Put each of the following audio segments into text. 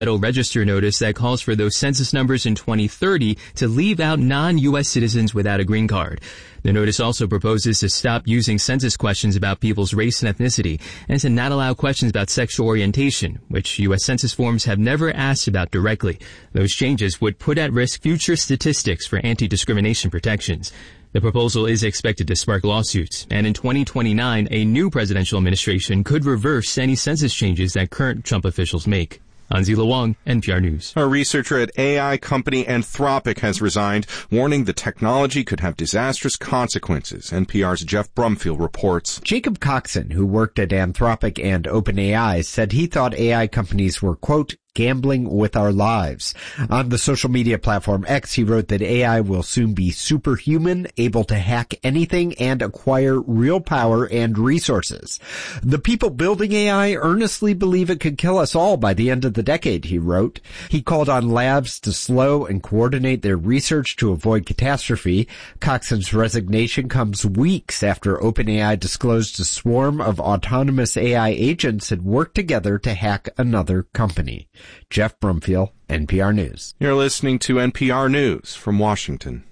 Federal Register notice that calls for those census numbers in 2030 to leave out non-U.S. citizens without a green card. The notice also proposes to stop using census questions about people's race and ethnicity and to not allow questions about sexual orientation, which U.S. Census forms have never asked about directly. Those changes would put at risk future statistics for anti-discrimination protections. The proposal is expected to spark lawsuits, and in 2029, a new presidential administration could reverse any census changes that current Trump officials make. Anzila Wang, NPR News. A researcher at AI company Anthropic has resigned, warning the technology could have disastrous consequences. NPR's Jeff Brumfield reports. Jacob Coxon, who worked at Anthropic and OpenAI, said he thought AI companies were, quote, gambling with our lives. On the social media platform X, he wrote that AI will soon be superhuman, able to hack anything and acquire real power and resources. The people building AI earnestly believe it could kill us all by the end of the decade, he wrote. He called on labs to slow and coordinate their research to avoid catastrophe. Coxon's resignation comes weeks after OpenAI disclosed a swarm of autonomous AI agents had worked together to hack another company. Jeff Brumfield, NPR News. You're listening to NPR News from Washington.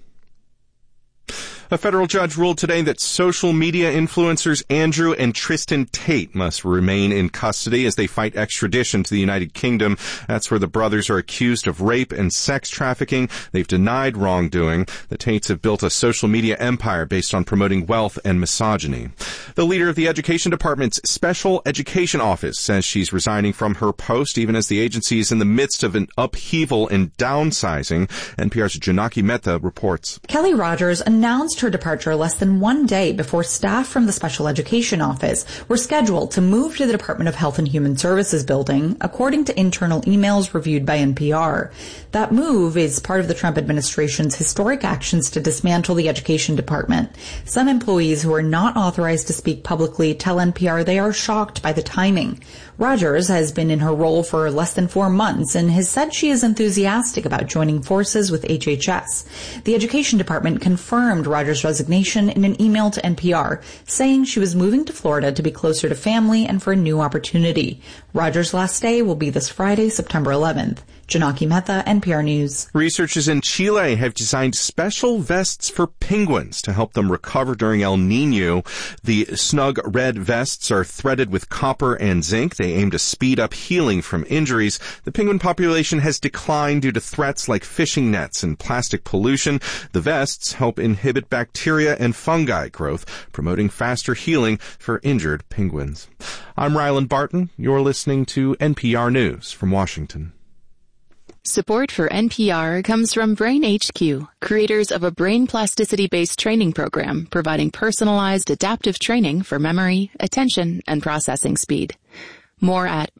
A federal judge ruled today that social media influencers Andrew and Tristan Tate must remain in custody as they fight extradition to the United Kingdom. That's where the brothers are accused of rape and sex trafficking. They've denied wrongdoing. The Tates have built a social media empire based on promoting wealth and misogyny. The leader of the Education Department's Special Education Office says she's resigning from her post even as the agency is in the midst of an upheaval and downsizing. NPR's Janaki Mehta reports. Kelly Rogers announced her departure less than one day before staff from the Special Education Office were scheduled to move to the Department of Health and Human Services building, according to internal emails reviewed by NPR. That move is part of the Trump administration's historic actions to dismantle the Education Department. Some employees who are not authorized to speak publicly tell NPR they are shocked by the timing. Rogers has been in her role for less than 4 months and has said she is enthusiastic about joining forces with HHS. The Education Department confirmed Rogers' resignation in an email to NPR, saying she was moving to Florida to be closer to family and for a new opportunity. Rogers' last day will be this Friday, September 11th. Janaki Mehta, NPR News. Researchers in Chile have designed special vests for penguins to help them recover during El Niño. The snug red vests are threaded with copper and zinc. They aim to speed up healing from injuries. The penguin population has declined due to threats like fishing nets and plastic pollution. The vests help inhibit bacteria and fungi growth, promoting faster healing for injured penguins. I'm Ryland Barton. You're listening to NPR News from Washington. Support for NPR comes from Brain HQ, creators of a brain plasticity-based training program providing personalized adaptive training for memory, attention, and processing speed. More at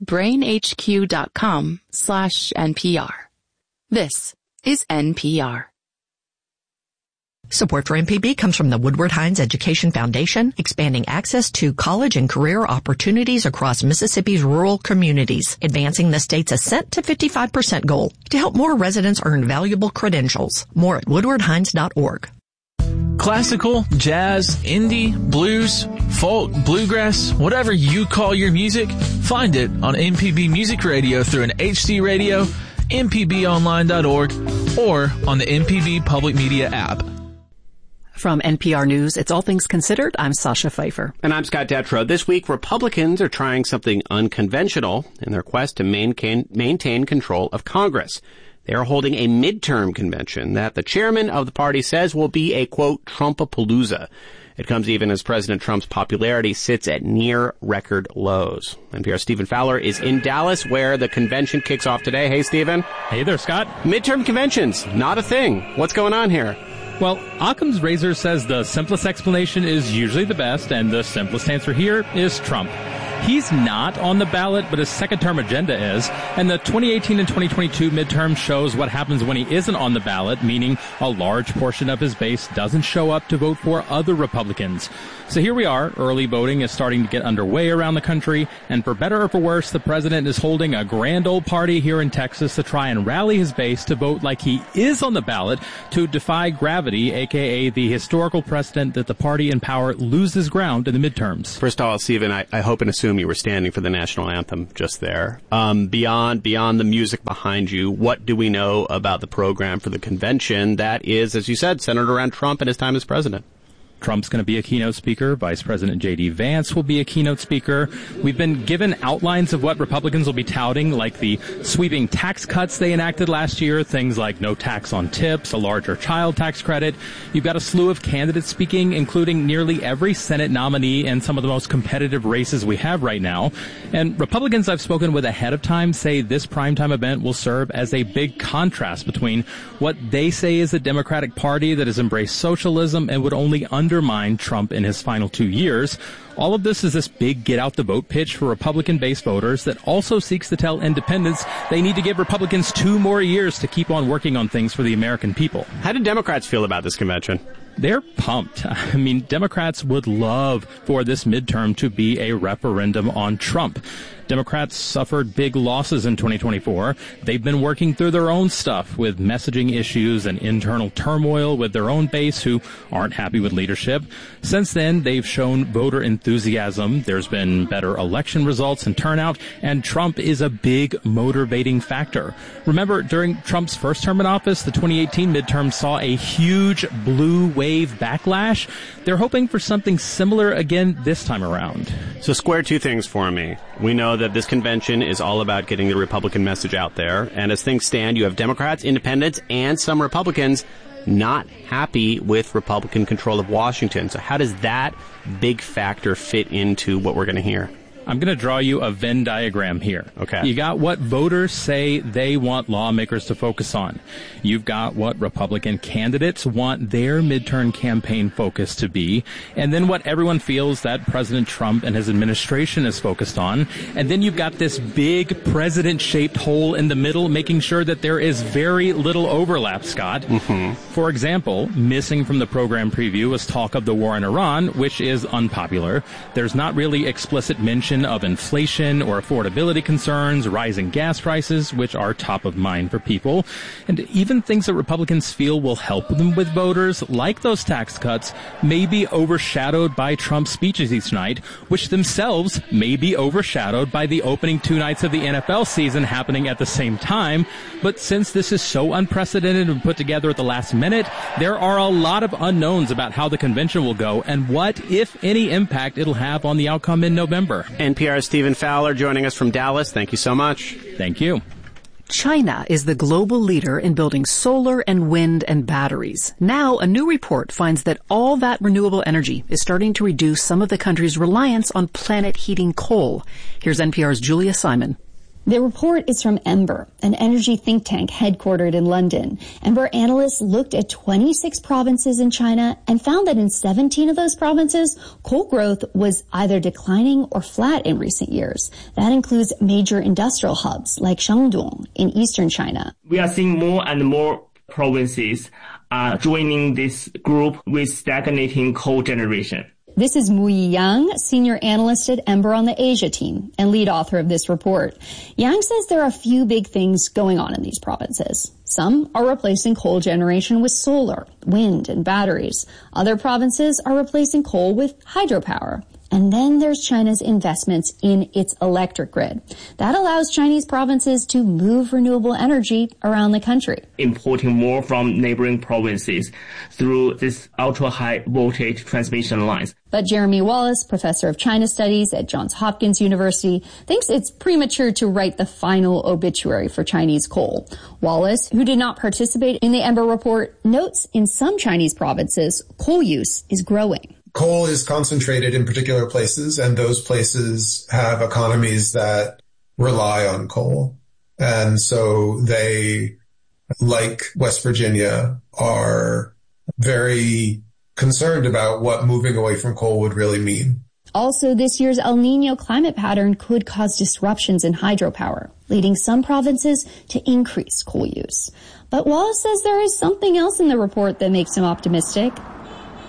brainhq.com/NPR. This is NPR. Support for MPB comes from the Woodward Hines Education Foundation, expanding access to college and career opportunities across Mississippi's rural communities, advancing the state's Ascent to 55% goal to help more residents earn valuable credentials. More at woodwardhines.org. Classical, jazz, indie, blues, folk, bluegrass, whatever you call your music, find it on MPB Music Radio through an HD radio, mpbonline.org, or on the MPB Public Media app. From NPR News, it's All Things Considered. I'm Sasha Pfeiffer. And I'm Scott Detrow. This week, Republicans are trying something unconventional in their quest to maintain control of Congress. They are holding a midterm convention that the chairman of the party says will be a, quote, Trumpapalooza. It comes even as President Trump's popularity sits at near record lows. NPR's Stephen Fowler is in Dallas, where the convention kicks off today. Hey, Stephen. Hey there, Scott. Midterm conventions, not a thing. What's going on here? Well, Occam's razor says the simplest explanation is usually the best, and the simplest answer here is Trump. He's not on the ballot, but his second-term agenda is, and the 2018 and 2022 midterm shows what happens when he isn't on the ballot, meaning a large portion of his base doesn't show up to vote for other Republicans. So here we are. Early voting is starting to get underway around the country, and for better or for worse, the president is holding a grand old party here in Texas to try and rally his base to vote like he is on the ballot to defy gravity, a.k.a. the historical precedent that the party in power loses ground in the midterms. First of all, Stephen, I hope and assume assume you were standing for the national anthem just there. Beyond the music behind you, what do we know about the program for the convention that is, as you said, centered around Trump and his time as president? Trump's going to be a keynote speaker. Vice President J.D. Vance will be a keynote speaker. We've been given outlines of what Republicans will be touting, like the sweeping tax cuts they enacted last year, things like no tax on tips, a larger child tax credit. You've got a slew of candidates speaking, including nearly every Senate nominee in some of the most competitive races we have right now. And Republicans I've spoken with ahead of time say this primetime event will serve as a big contrast between what they say is a Democratic Party that has embraced socialism and would only undermine Trump in his final 2 years. All of this is this big get-out-the-vote pitch for Republican-based voters that also seeks to tell independents they need to give Republicans 2 more years to keep on working on things for the American people. How did Democrats feel about this convention? They're pumped. I mean, Democrats would love for this midterm to be a referendum on Trump. Democrats suffered big losses in 2024. They've been working through their own stuff with messaging issues and internal turmoil with their own base who aren't happy with leadership. Since then, they've shown voter enthusiasm. There's been better election results and turnout, and Trump is a big motivating factor. Remember, during Trump's first term in office, the 2018 midterm saw a huge blue wave backlash. They're hoping for something similar again this time around. So square two things for me. We know that this convention is all about getting the Republican message out there. And as things stand, you have Democrats, independents, and some Republicans not happy with Republican control of Washington. So how does that big factor fit into what we're going to hear? I'm going to draw you a Venn diagram here. Okay. You got what voters say they want lawmakers to focus on. You've got what Republican candidates want their midterm campaign focus to be. And then what everyone feels that President Trump and his administration is focused on. And then you've got this big president-shaped hole in the middle, making sure that there is very little overlap, Scott. Mm-hmm. For example, missing from the program preview was talk of the war in Iran, which is unpopular. There's not really explicit mention of inflation or affordability concerns, rising gas prices, which are top of mind for people. And even things that Republicans feel will help them with voters, like those tax cuts, may be overshadowed by Trump's speeches each night, which themselves may be overshadowed by the opening 2 nights of the NFL season happening at the same time. But since this is so unprecedented and put together at the last minute, there are a lot of unknowns about how the convention will go and what, if any, impact it'll have on the outcome in November. NPR's Stephen Fowler joining us from Dallas. Thank you so much. Thank you. China is the global leader in building solar and wind and batteries. Now, a new report finds that all that renewable energy is starting to reduce some of the country's reliance on planet-heating coal. Here's NPR's Julia Simon. The report is from Ember, an energy think tank headquartered in London. Ember analysts looked at 26 provinces in China and found that in 17 of those provinces, coal growth was either declining or flat in recent years. That includes major industrial hubs like Shandong in eastern China. We are seeing more and more provinces joining this group with stagnating coal generation. This is Mu Yang, senior analyst at Ember on the Asia team and lead author of this report. Yang says there are a few big things going on in these provinces. Some are replacing coal generation with solar, wind, and batteries. Other provinces are replacing coal with hydropower. And then there's China's investments in its electric grid. That allows Chinese provinces to move renewable energy around the country. Importing more from neighboring provinces through this ultra-high voltage transmission lines. But Jeremy Wallace, professor of China studies at Johns Hopkins University, thinks it's premature to write the final obituary for Chinese coal. Wallace, who did not participate in the Ember report, notes in some Chinese provinces, coal use is growing. Coal is concentrated in particular places, and those places have economies that rely on coal. And so they, like West Virginia, are very concerned about what moving away from coal would really mean. Also, this year's El Niño climate pattern could cause disruptions in hydropower, leading some provinces to increase coal use. But Wallace says there is something else in the report that makes him optimistic.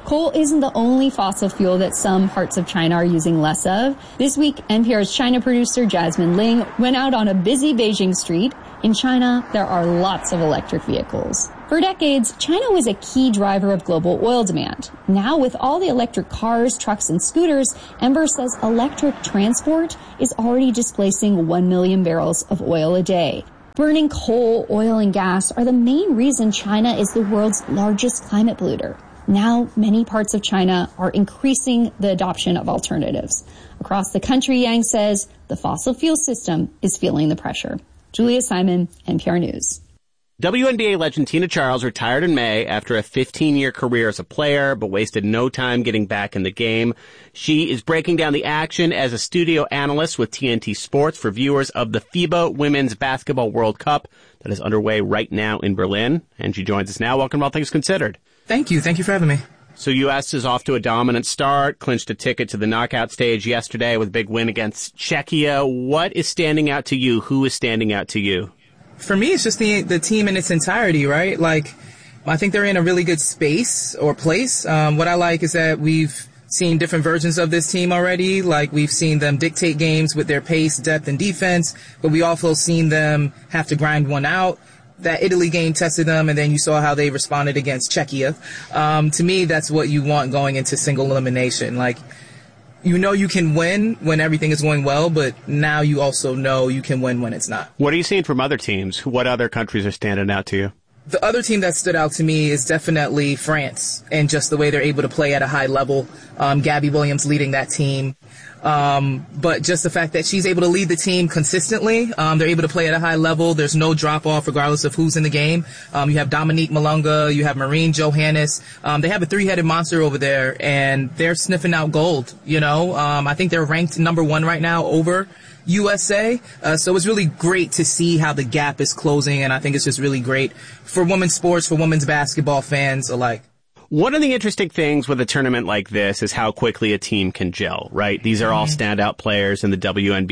Coal isn't the only fossil fuel that some parts of China are using less of. This week, NPR's China producer Jasmine Ling went out on a busy Beijing street. In China, there are lots of electric vehicles. For decades, China was a key driver of global oil demand. Now, with all the electric cars, trucks, and scooters, Ember says electric transport is already displacing 1 million barrels of oil a day. Burning coal, oil, and gas are the main reason China is the world's largest climate polluter. Now, many parts of China are increasing the adoption of alternatives. Across the country, Yang says, the fossil fuel system is feeling the pressure. Julia Simon, NPR News. WNBA legend Tina Charles retired in May after a 15-year career as a player, but wasted no time getting back in the game. She is breaking down the action as a studio analyst with TNT Sports for viewers of the FIBA Women's Basketball World Cup that is underway right now in Berlin. And she joins us now. Welcome to All Things Considered. Thank you. Thank you for having me. So U.S. is off to a dominant start, clinched a ticket to the knockout stage yesterday with a big win against Czechia. What is standing out to you? Who is standing out to you? For me, it's just the team in its entirety, right? Like, I think they're in a really good space or place. What I like is that we've seen different versions of this team already. Like, we've seen them dictate games with their pace, depth, and defense, but we also seen them have to grind one out. That Italy game tested them, and then you saw how they responded against Czechia. To me, that's what you want going into single elimination. Like, you know you can win when everything is going well, but now you also know you can win when it's not. What are you seeing from other teams? What other countries are standing out to you? The other team that stood out to me is definitely France, and just the way they're able to play at a high level. Gabby Williams leading that team. But just the fact that she's able to lead the team consistently, they're able to play at a high level. There's no drop off regardless of who's in the game. You have Dominique Malunga, you have Marine Johannes. They have a three-headed monster over there, and they're sniffing out gold. You know, I think they're ranked number 1 right now over USA. So it's really great to see how the gap is closing, and I think it's just really great for women's sports, for women's basketball fans alike. One of the interesting things with a tournament like this is how quickly a team can gel, right? These are all standout players in the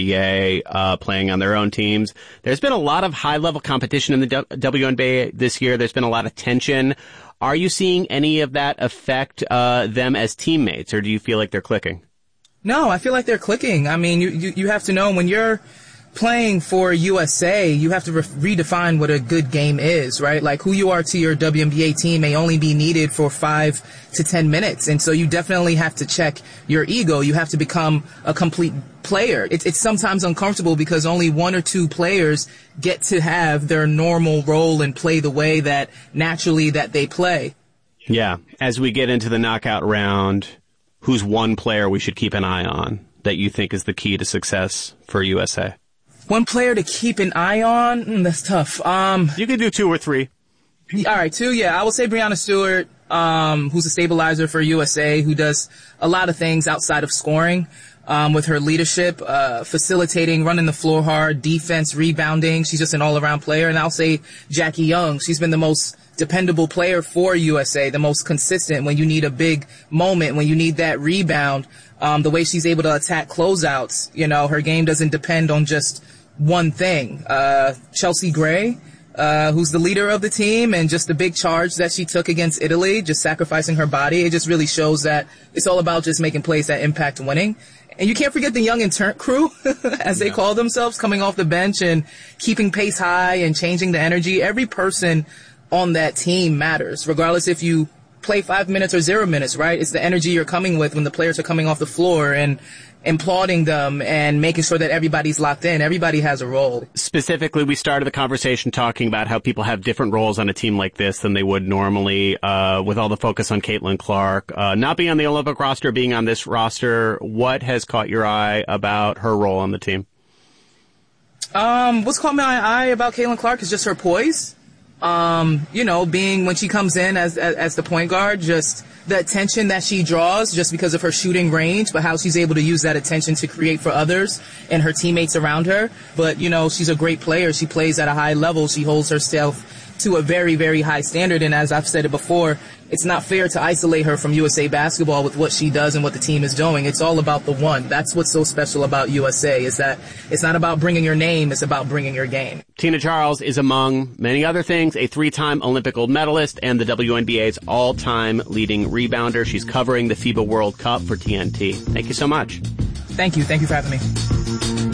WNBA, playing on their own teams. There's been a lot of high-level competition in the WNBA this year. There's been a lot of tension. Are you seeing any of that affect them as teammates, or do you feel like they're clicking? No, I feel like they're clicking. I mean, you have to know when you're playing for USA, you have to redefine what a good game is, right? Like, who you are to your WNBA team may only be needed for 5 to 10 minutes. And so you definitely have to check your ego. You have to become a complete player. It's sometimes uncomfortable because only 1 or 2 players get to have their normal role and play the way that naturally that they play. Yeah. As we get into the knockout round, who's one player we should keep an eye on that you think is the key to success for USA? One player to keep an eye on? That's tough. You can do 2 or 3. All right, 2, yeah. I will say Breanna Stewart, who's a stabilizer for USA, who does a lot of things outside of scoring, with her leadership, facilitating, running the floor hard, defense, rebounding. She's just an all-around player. And I'll say Jackie Young. She's been the most dependable player for USA, the most consistent when you need a big moment, when you need that rebound. The way she's able to attack closeouts, you know, her game doesn't depend on just one thing. Chelsea Gray, who's the leader of the team, and just the big charge that she took against Italy, just sacrificing her body. It just really shows that it's all about just making plays that impact winning. And you can't forget the young intern crew, as they call themselves, coming off the bench and keeping pace high and changing the energy. Every person on that team matters, regardless if you play 5 minutes or 0 minutes, right? It's the energy you're coming with when the players are coming off the floor and applauding them and making sure that everybody's locked in. Everybody has a role. Specifically, we started the conversation talking about how people have different roles on a team like this than they would normally, with all the focus on Caitlin Clark. Not being on the Olympic roster, being on this roster, what has caught your eye about her role on the team? What's caught my eye about Caitlin Clark is just her poise. You know, being when she comes in as the point guard, just the attention that she draws just because of her shooting range, but how she's able to use that attention to create for others and her teammates around her. But, you know, she's a great player. She plays at a high level. She holds herself to a very, very high standard. And as I've said it before, it's not fair to isolate her from USA Basketball with what she does and what the team is doing. It's all about the one. That's what's so special about USA, is that it's not about bringing your name, it's about bringing your game. Tina Charles is, among many other things, a 3-time Olympic gold medalist and the WNBA's all-time leading rebounder. She's covering the FIBA World Cup for TNT. Thank you so much. Thank you. Thank you for having me.